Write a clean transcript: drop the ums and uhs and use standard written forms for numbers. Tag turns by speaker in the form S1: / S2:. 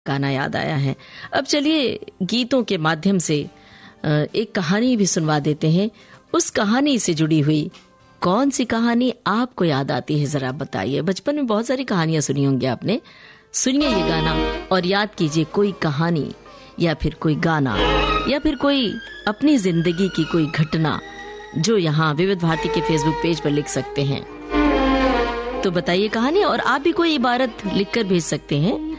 S1: गाना याद आया है। अब चलिए गीतों के माध्यम से एक कहानी भी सुनवा देते हैं। उस कहानी से जुड़ी हुई कौन सी कहानी आपको याद आती है, जरा बताइए। बचपन में बहुत सारी कहानियां सुनी होंगी आपने। सुनिए ये गाना और याद कीजिए कोई कहानी या फिर कोई गाना या फिर कोई अपनी जिंदगी की कोई घटना जो यहाँ विविध भारती के फेसबुक पेज पर लिख सकते हैं। तो बताइए कहानी, और आप भी कोई इबारत लिखकर भेज सकते हैं